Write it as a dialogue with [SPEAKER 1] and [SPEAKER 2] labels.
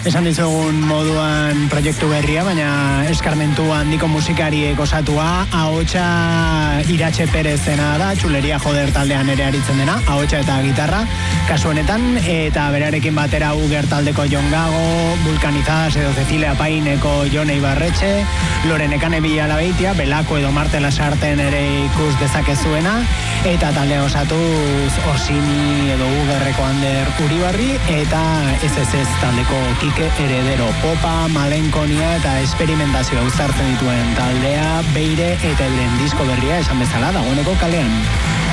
[SPEAKER 1] Esan dizugun moduan proiektu berria, baina eskarmentu handiko musikariek osatua, ahotsa Iratxe Perezena da, Txuleria Joder taldean ere aritzen dena, ahotsa eta gitarra, kasu honetan, eta berarekin batera Uger taldeko Jon Gago, Vulkanizadas edo Cecilia Paineko Jon Ibarretxe, Lorene Kanebila Labeitia, Belako edo Martela Sarten ere ikus dezakezuena, eta taldea osatuz Osini edo Ugerreko Ander Uribarri, eta SSS taldeko Kike Heredero, popa, malenkonia eta esperimentazioa uztartzen dituen taldea, Beire eta euren disko berria esan bezala dagoeneko kalean.